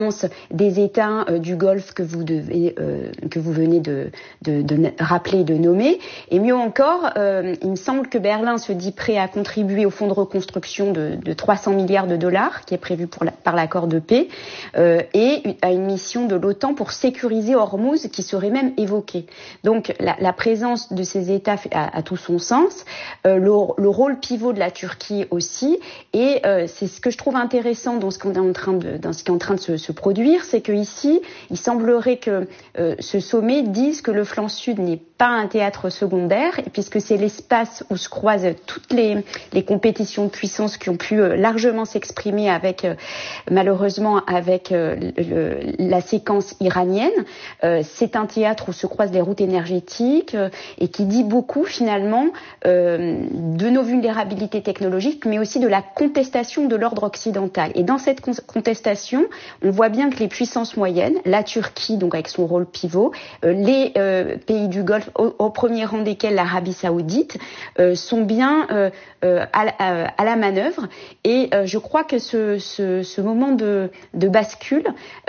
des États du Golfe que vous venez de rappeler, de nommer. Et mieux encore, il me semble que Berlin se dit prêt à contribuer au fonds de reconstruction de 300 milliards de dollars qui est prévu par l'accord de paix et à une mission de l'OTAN pour sécuriser Hormuz qui serait même évoquée. Donc la présence de ces États a tout son sens, le rôle pivot de la Turquie aussi, et c'est ce que je trouve intéressant dans ce qui est en train de se produire, c'est que ici, il semblerait que ce sommet dise que le flanc sud n'est pas un théâtre secondaire, et puisque c'est l'espace où se croisent toutes les compétitions de puissance qui ont pu largement s'exprimer malheureusement avec la séquence iranienne. C'est un théâtre où se croisent les routes énergétiques et qui dit beaucoup finalement de nos vulnérabilités technologiques, mais aussi de la contestation de l'ordre occidental. Et dans cette contestation, on voit bien que les puissances moyennes, la Turquie, donc avec son rôle pivot, les pays du Golfe, au premier rang desquels l'Arabie Saoudite, sont bien à la manœuvre. Et je crois que ce moment de bascule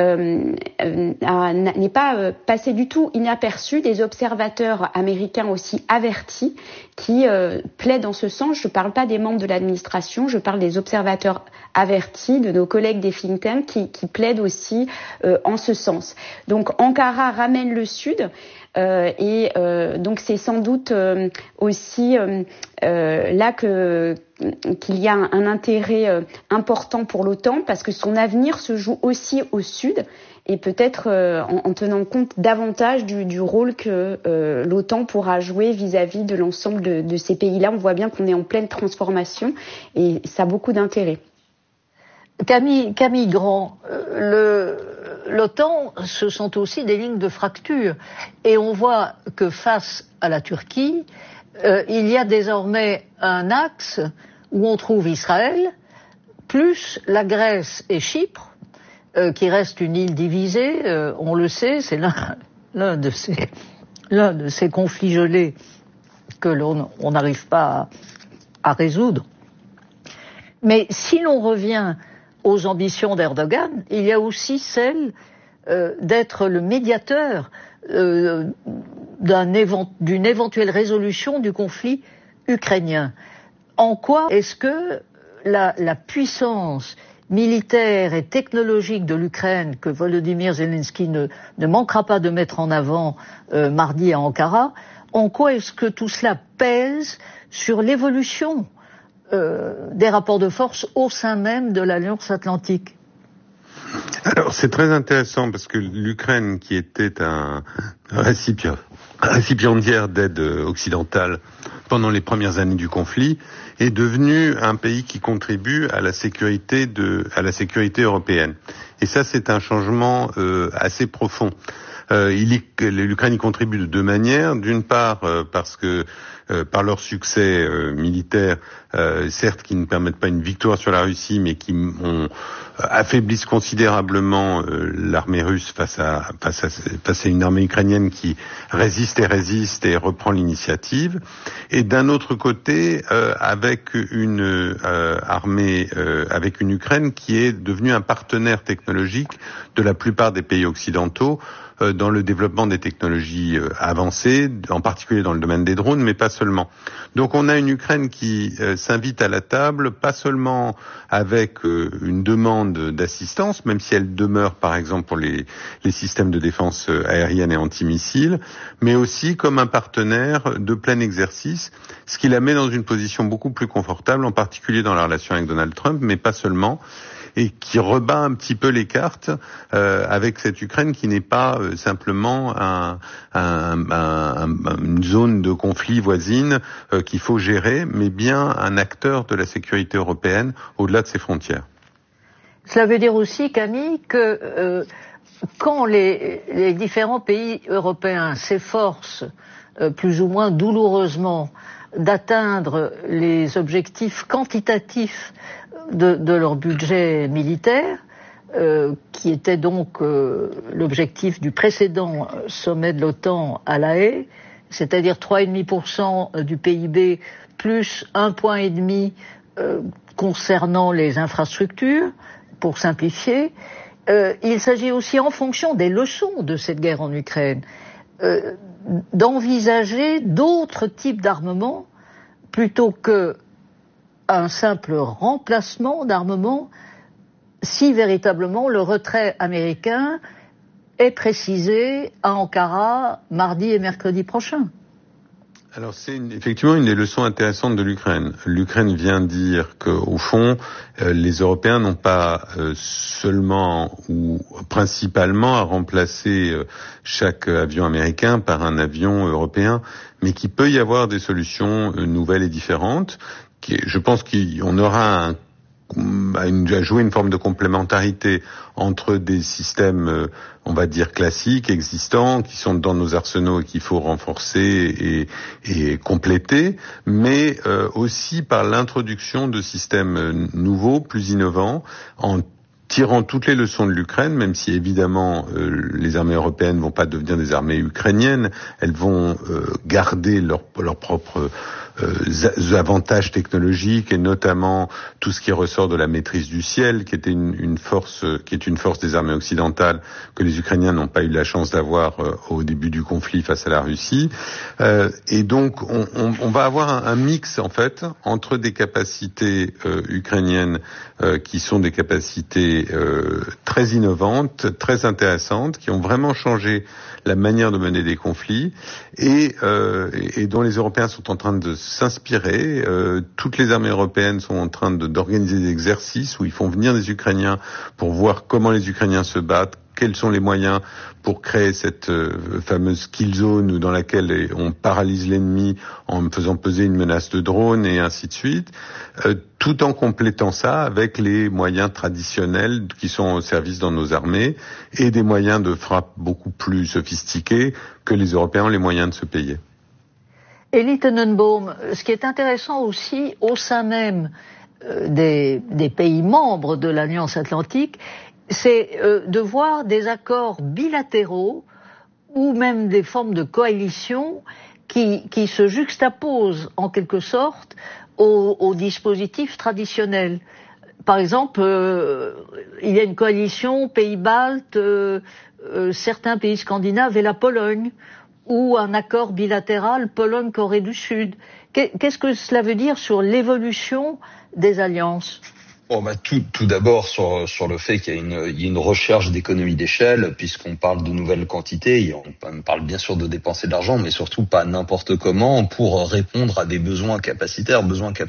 n'est pas passé du tout inaperçu. Des observateurs américains aussi avertis qui plaident dans ce sens. Je ne parle pas des membres de l'administration, je parle des observateurs avertis, de nos collègues des think tanks qui plaident aussi en ce sens. Donc Ankara ramène le Sud et donc c'est sans doute aussi là qu'il y a un intérêt important pour l'OTAN parce que son avenir se joue aussi au Sud et peut-être en tenant compte davantage du rôle que l'OTAN pourra jouer vis-à-vis de l'ensemble de ces pays-là. On voit bien qu'on est en pleine transformation et ça a beaucoup d'intérêt. Camille Grand, l'OTAN, ce sont aussi des lignes de fracture. Et on voit que face à la Turquie, il y a désormais un axe où on trouve Israël, plus la Grèce et Chypre, qui reste une île divisée, on le sait, c'est l'un de ces conflits gelés que on n'arrive pas à résoudre. Mais si l'on revient aux ambitions d'Erdogan, il y a aussi celle d'être le médiateur d'une éventuelle résolution du conflit ukrainien. En quoi est-ce que la puissance militaire et technologique de l'Ukraine que Volodymyr Zelensky ne manquera pas de mettre en avant mardi à Ankara, en quoi est-ce que tout cela pèse sur l'évolution des rapports de force au sein même de l'Alliance Atlantique? Alors c'est très intéressant parce que l'Ukraine, qui était un récipiendaire d'aide occidentale pendant les premières années du conflit, est devenu un pays qui contribue à la sécurité européenne. Et ça, c'est un changement assez profond. L'Ukraine y contribue de deux manières. D'une part, parce que par leur succès militaire, certes qui ne permettent pas une victoire sur la Russie, mais qui affaiblissent considérablement l'armée russe face à une armée ukrainienne qui résiste et reprend l'initiative. Et d'un autre côté, avec une armée, avec une Ukraine qui est devenue un partenaire technologique de la plupart des pays occidentaux dans le développement des technologies avancées, en particulier dans le domaine des drones, mais pas seulement. Donc on a une Ukraine qui s'invite à la table, pas seulement avec une demande d'assistance, même si elle demeure par exemple pour les systèmes de défense aérienne et antimissiles, mais aussi comme un partenaire de plein exercice, ce qui la met dans une position beaucoup plus confortable, en particulier dans la relation avec Donald Trump, mais pas seulement, et qui rebat un petit peu les cartes avec cette Ukraine qui n'est pas simplement une zone de conflit voisine qu'il faut gérer, mais bien un acteur de la sécurité européenne au-delà de ses frontières. Cela veut dire aussi, Camille, que quand les différents pays européens s'efforcent plus ou moins douloureusement d'atteindre les objectifs quantitatifs de leur budget militaire, qui était donc l'objectif du précédent sommet de l'OTAN à La Haye, c'est-à-dire 3,5% du PIB plus 1,5 point concernant les infrastructures, pour simplifier, il s'agit aussi, en fonction des leçons de cette guerre en Ukraine, d'envisager d'autres types d'armements plutôt qu'un simple remplacement d'armement si véritablement le retrait américain est précisé à Ankara mardi et mercredi prochain. Alors c'est effectivement une des leçons intéressantes de l'Ukraine. L'Ukraine vient dire qu'au fond, les Européens n'ont pas seulement ou principalement à remplacer chaque avion américain par un avion européen, mais qu'il peut y avoir des solutions nouvelles et différentes. Je pense qu'on aura à jouer une forme de complémentarité entre des systèmes, on va dire classiques, existants, qui sont dans nos arsenaux et qu'il faut renforcer et compléter, mais aussi par l'introduction de systèmes nouveaux, plus innovants, en tirant toutes les leçons de l'Ukraine, même si évidemment les armées européennes vont pas devenir des armées ukrainiennes, elles vont garder leur propre avantages technologiques et notamment tout ce qui ressort de la maîtrise du ciel, qui était une force des armées occidentales que les Ukrainiens n'ont pas eu la chance d'avoir au début du conflit face à la Russie. Et donc on va avoir un mix en fait entre des capacités ukrainiennes qui sont des capacités très innovantes, très intéressantes, qui ont vraiment changé la manière de mener des conflits et dont les Européens sont en train de s'inspirer. Toutes les armées européennes sont en train d'organiser des exercices où ils font venir des Ukrainiens pour voir comment les Ukrainiens se battent, quels sont les moyens pour créer cette fameuse kill zone dans laquelle on paralyse l'ennemi en faisant peser une menace de drone et ainsi de suite, tout en complétant ça avec les moyens traditionnels qui sont au service dans nos armées et des moyens de frappe beaucoup plus sophistiqués que les Européens ont les moyens de se payer. Elie Tenenbaum, ce qui est intéressant aussi au sein même des pays membres de l'Alliance Atlantique, c'est de voir des accords bilatéraux ou même des formes de coalition qui se juxtaposent en quelque sorte aux dispositifs traditionnels. Par exemple, il y a une coalition pays-baltes, certains pays scandinaves et la Pologne, ou un accord bilatéral Pologne-Corée du Sud. Qu'est-ce que cela veut dire sur l'évolution des alliances ? Bon, tout d'abord sur le fait qu'il y a une recherche d'économie d'échelle, puisqu'on parle de nouvelles quantités, et on parle bien sûr de dépenser de l'argent, mais surtout pas n'importe comment pour répondre à des besoins capacitaires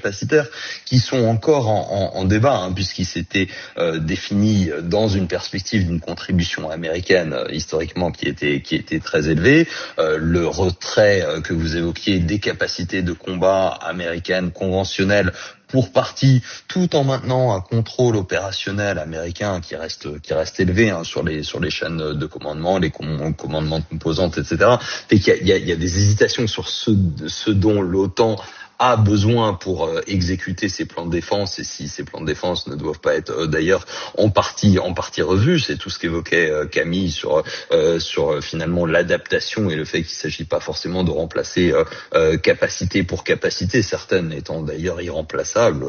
qui sont encore en débat, puisqu'ils s'étaient définis dans une perspective d'une contribution américaine historiquement qui était très élevée. Le retrait que vous évoquiez des capacités de combat américaines conventionnelles pour partie, tout en maintenant un contrôle opérationnel américain qui reste élevé sur les chaînes de commandement, les commandements de composantes, etc. Et qu'il y a des hésitations sur ce dont l'OTAN a besoin pour exécuter ses plans de défense, et si ces plans de défense ne doivent pas être d'ailleurs en partie revus. C'est tout ce qu'évoquait Camille sur finalement l'adaptation et le fait qu'il ne s'agit pas forcément de remplacer capacité pour capacité, certaines étant d'ailleurs irremplaçables.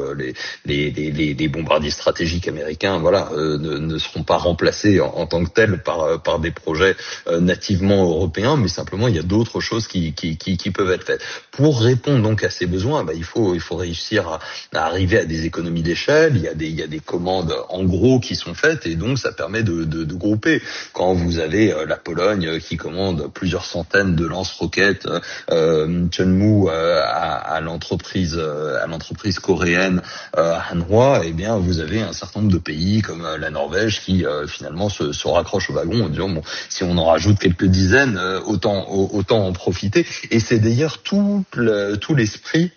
Les bombardiers stratégiques américains ne seront pas remplacés en tant que tels par des projets nativement européens, mais simplement il y a d'autres choses qui peuvent être faites. Pour répondre donc à ces besoins, il faut réussir à arriver à des économies d'échelle. Il y a des commandes en gros qui sont faites, et donc ça permet de grouper. Quand vous avez la Pologne qui commande plusieurs centaines de lance-roquettes Chunmoo à l'entreprise coréenne Hanwha, eh bien vous avez un certain nombre de pays comme la Norvège qui finalement se raccrochent au wagon en disant bon, si on en rajoute quelques dizaines, autant en profiter. Et c'est d'ailleurs tout l'esprit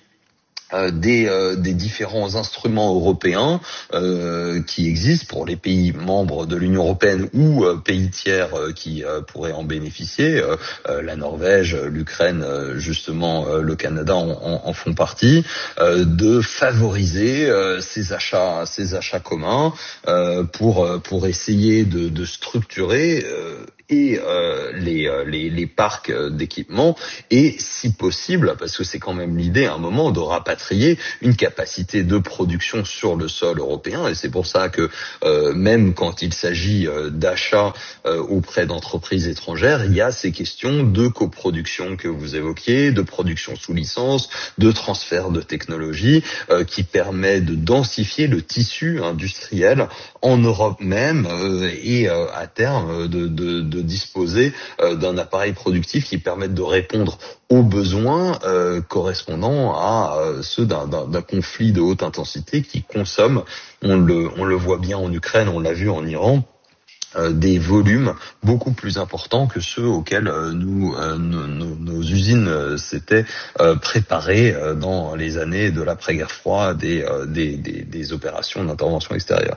des différents instruments européens qui existent pour les pays membres de l'Union européenne ou pays tiers qui pourraient en bénéficier. La Norvège, l'Ukraine, justement, le Canada en font partie, de favoriser ces achats communs pour essayer de structurer et les parcs d'équipement, et si possible, parce que c'est quand même l'idée à un moment, de rapatrier une capacité de production sur le sol européen. Et c'est pour ça que même quand il s'agit d'achats auprès d'entreprises étrangères, il y a ces questions de coproduction que vous évoquiez, de production sous licence, de transfert de technologie, qui permet de densifier le tissu industriel en Europe même, et à terme de disposer d'un appareil productif qui permette de répondre aux besoins correspondant à ceux d'un conflit de haute intensité qui consomme, on le voit bien en Ukraine, on l'a vu en Iran, des volumes beaucoup plus importants que ceux auxquels nos usines s'étaient préparées dans les années de l'après-guerre froide des opérations d'intervention extérieure.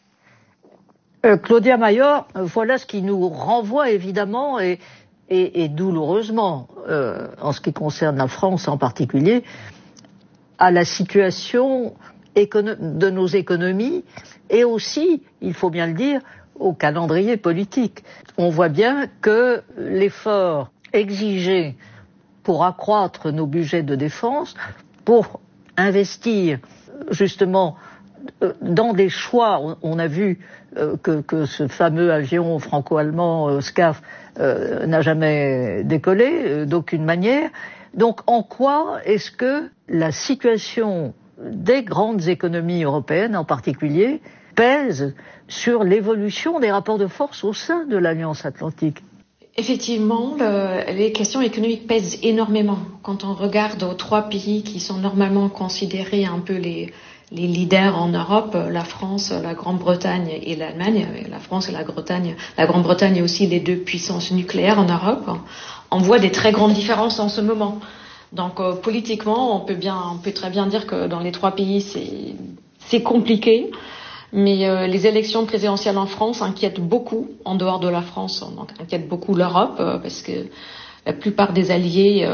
Claudia Mayor, voilà ce qui nous renvoie évidemment et douloureusement, en ce qui concerne la France en particulier, à la situation de nos économies et aussi, il faut bien le dire, au calendrier politique. On voit bien que l'effort exigé pour accroître nos budgets de défense, pour investir justement dans des choix, on a vu que ce fameux avion franco-allemand SCAF n'a jamais décollé d'aucune manière. Donc en quoi est-ce que la situation des grandes économies européennes en particulier pèse sur l'évolution des rapports de force au sein de l'Alliance Atlantique? Effectivement, les questions économiques pèsent énormément. Quand on regarde aux trois pays qui sont normalement considérés un peu les leaders en Europe, la France, la Grande-Bretagne et l'Allemagne, la France et la Grande-Bretagne et aussi les deux puissances nucléaires en Europe, on voit des très grandes différences en ce moment. Donc politiquement, on peut très bien dire que dans les trois pays, c'est compliqué. Mais les élections présidentielles en France inquiètent beaucoup, en dehors de la France, donc inquiètent beaucoup l'Europe, parce que la plupart des alliés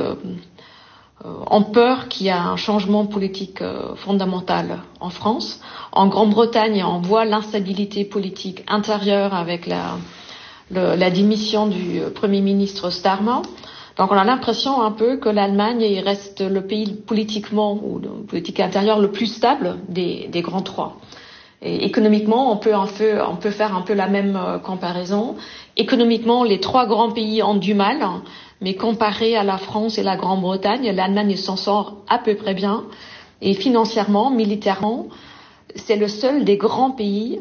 ont peur qu'il y ait un changement politique fondamental en France. En Grande-Bretagne, on voit l'instabilité politique intérieure avec la démission du Premier ministre Starmer. Donc on a l'impression un peu que l'Allemagne reste le pays politiquement, ou le politique intérieur le plus stable des grands trois. Et économiquement, on peut faire un peu la même comparaison. Économiquement, les trois grands pays ont du mal, mais comparé à la France et la Grande-Bretagne, l'Allemagne s'en sort à peu près bien. Et financièrement, militairement, c'est le seul des grands pays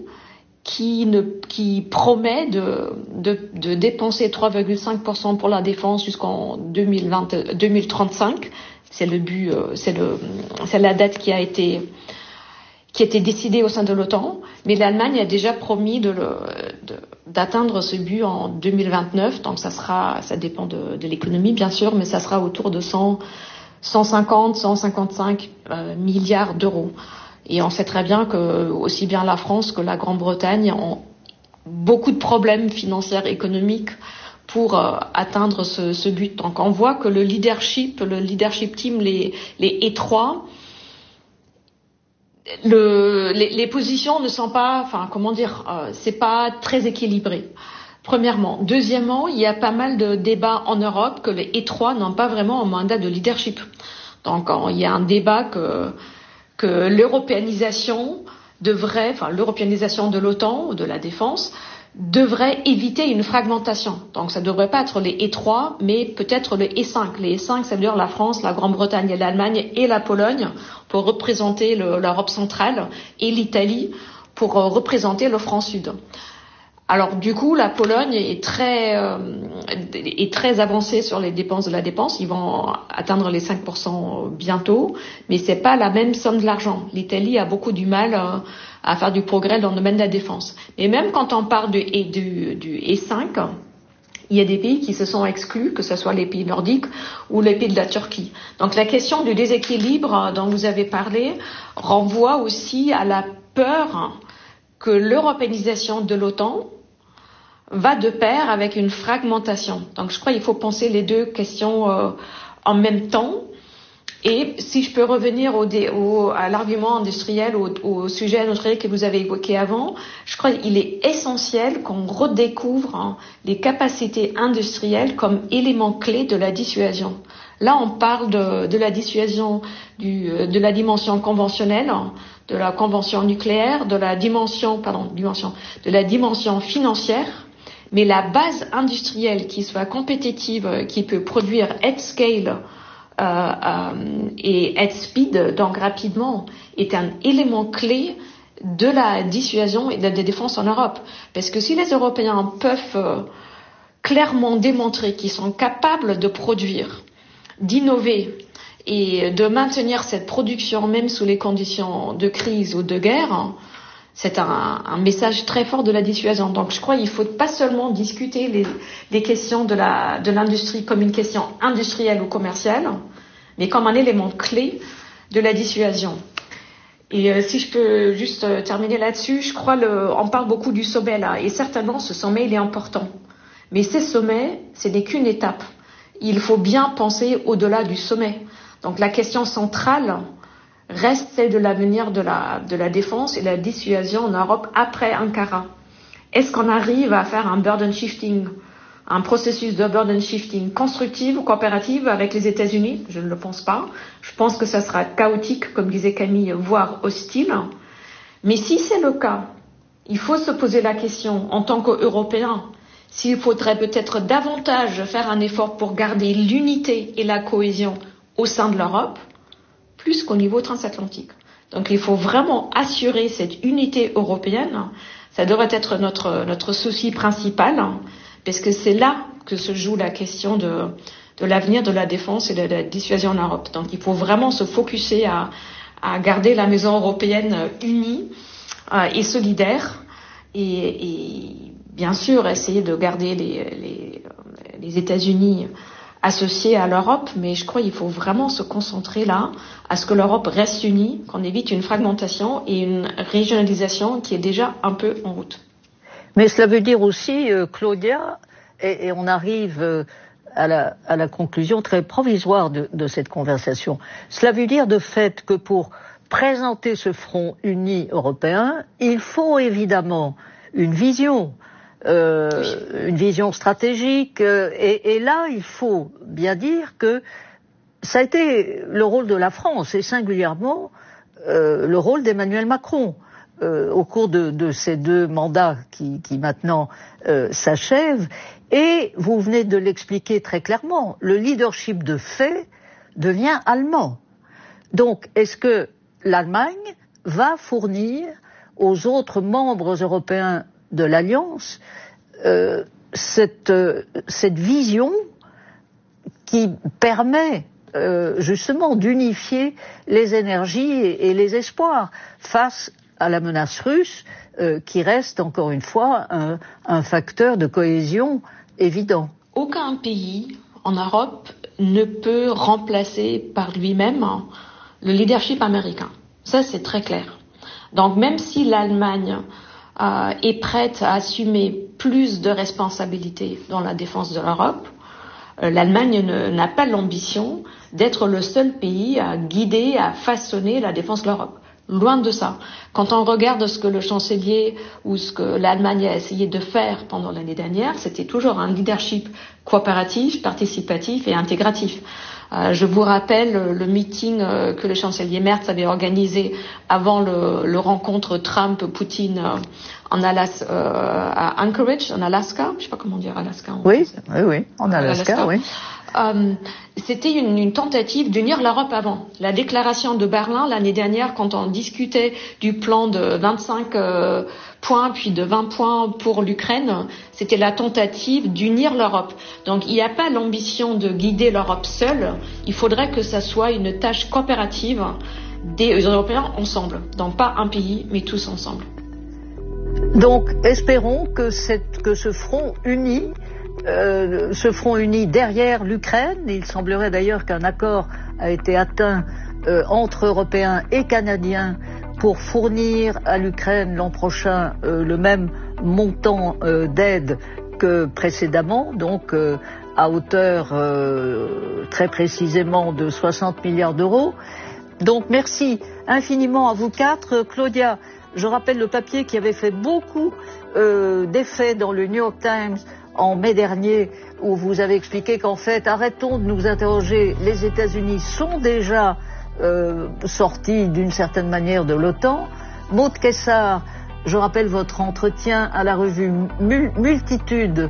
qui promet de dépenser 3,5% pour la défense jusqu'en 2035. C'est le but, c'est la date qui a été décidée au sein de l'OTAN, mais l'Allemagne a déjà promis d'atteindre ce but en 2029, donc ça dépend de l'économie bien sûr, mais ça sera autour de 150-155 milliards d'euros. Et on sait très bien que aussi bien la France que la Grande-Bretagne ont beaucoup de problèmes financiers et économiques pour atteindre ce but. Donc on voit que le leadership team, les E3, les positions ne sont pas, c'est pas très équilibré. Premièrement. Deuxièmement, il y a pas mal de débats en Europe que les E3 n'ont pas vraiment un mandat de leadership. Donc il y a un débat que l'européanisation l'européanisation de l'OTAN ou de la défense devrait éviter une fragmentation. Donc ça ne devrait pas être les E3, mais peut-être les E5. Les E5, c'est-à-dire la France, la Grande-Bretagne et l'Allemagne et la Pologne pour représenter l'Europe centrale et l'Italie pour représenter le Front Sud. Alors du coup, la Pologne est très avancée sur les dépenses de la dépense. Ils vont atteindre les 5% bientôt, mais c'est pas la même somme de l'argent. L'Italie a beaucoup du mal à faire du progrès dans le domaine de la défense. Et même quand on parle du E5, il y a des pays qui se sont exclus, que ce soit les pays nordiques ou les pays de la Turquie. Donc la question du déséquilibre dont vous avez parlé renvoie aussi à la peur que l'européanisation de l'OTAN va de pair avec une fragmentation. Donc je crois qu'il faut penser les deux questions en même temps. Et si je peux revenir à l'argument industriel, au sujet industriel que vous avez évoqué avant, je crois qu'il est essentiel qu'on redécouvre les capacités industrielles comme élément clé de la dissuasion. Là, on parle de la dissuasion de la dimension conventionnelle, de la convention nucléaire, de la dimension financière, mais la base industrielle qui soit compétitive, qui peut produire at scale et at speed, donc rapidement, est un élément clé de la dissuasion et de la défense en Europe. Parce que si les Européens peuvent clairement démontrer qu'ils sont capables de produire, d'innover et de maintenir cette production même sous les conditions de crise ou de guerre, c'est un message très fort de la dissuasion. Donc je crois qu'il ne faut pas seulement discuter les questions de l'industrie comme une question industrielle ou commerciale, mais comme un élément clé de la dissuasion. Et si je peux juste terminer là-dessus, je crois on parle beaucoup du sommet là, et certainement ce sommet il est important. Mais ces sommets, ce n'est qu'une étape. Il faut bien penser au-delà du sommet. Donc la question centrale reste celle de l'avenir de la défense et de la dissuasion en Europe après Ankara. Est-ce qu'on arrive à faire un burden shifting, un processus de burden shifting constructif ou coopératif avec les États-Unis? Je ne le pense pas. Je pense que ça sera chaotique, comme disait Camille, voire hostile. Mais si c'est le cas, il faut se poser la question en tant qu'Européens, s'il faudrait peut-être davantage faire un effort pour garder l'unité et la cohésion au sein de l'Europe, plus qu'au niveau transatlantique. Donc il faut vraiment assurer cette unité européenne. Ça devrait être notre souci principal, parce que c'est là que se joue la question de l'avenir de la défense et de la dissuasion en Europe. Donc il faut vraiment se focusser à garder la maison européenne unie et solidaire, et bien sûr essayer de garder les États-Unis associés à l'Europe, mais je crois qu'il faut vraiment se concentrer là à ce que l'Europe reste unie, qu'on évite une fragmentation et une régionalisation qui est déjà un peu en route. Mais cela veut dire aussi, Claudia, et on arrive à la conclusion très provisoire de cette conversation, cela veut dire de fait que pour présenter ce front uni européen, il faut évidemment une vision stratégique, et là il faut bien dire que ça a été le rôle de la France et singulièrement le rôle d'Emmanuel Macron au cours de ces 2 mandats qui maintenant s'achèvent, et vous venez de l'expliquer très clairement, le leadership de fait devient allemand. Donc est-ce que l'Allemagne va fournir aux autres membres européens de l'Alliance cette vision qui permet justement d'unifier les énergies et les espoirs face à la menace russe qui reste encore une fois un facteur de cohésion évident. Aucun pays en Europe ne peut remplacer par lui-même le leadership américain. Ça, c'est très clair. Donc même si l'Allemagne est prête à assumer plus de responsabilités dans la défense de l'Europe, l'Allemagne n'a pas l'ambition d'être le seul pays à guider, à façonner la défense de l'Europe. Loin de ça. Quand on regarde ce que le chancelier ou ce que l'Allemagne a essayé de faire pendant l'année dernière, c'était toujours un leadership coopératif, participatif et intégratif. Je vous rappelle le meeting que le chancelier Merz avait organisé avant le rencontre Trump-Poutine à Anchorage, en Alaska. Je ne sais pas comment dire Alaska. Oui, en Alaska, oui. C'était une tentative d'unir l'Europe avant. La déclaration de Berlin l'année dernière, quand on discutait du plan de 25 points puis de 20 points pour l'Ukraine, c'était la tentative d'unir l'Europe. Donc il n'y a pas l'ambition de guider l'Europe seule, il faudrait que ça soit une tâche coopérative des Européens ensemble. Donc pas un pays, mais tous ensemble. Donc espérons que ce front uni derrière l'Ukraine, il semblerait d'ailleurs qu'un accord a été atteint entre Européens et Canadiens pour fournir à l'Ukraine l'an prochain le même montant d'aide que précédemment, donc à hauteur très précisément de 60 milliards d'euros. Donc merci infiniment à vous quatre. Claudia, je rappelle le papier qui avait fait beaucoup d'effet dans le New York Times en mai dernier, où vous avez expliqué qu'en fait, arrêtons de nous interroger, les États-Unis sont déjà sortis d'une certaine manière de l'OTAN. Maud Kessar, je rappelle votre entretien à la revue Multitude